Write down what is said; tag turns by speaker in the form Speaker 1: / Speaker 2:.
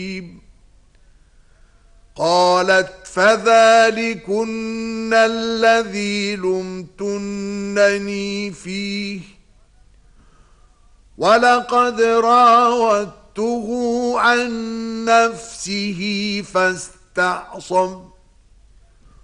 Speaker 1: قالت فذلكن الذي لمتنني فيه ولقد راودته عن نفسه فاستعصم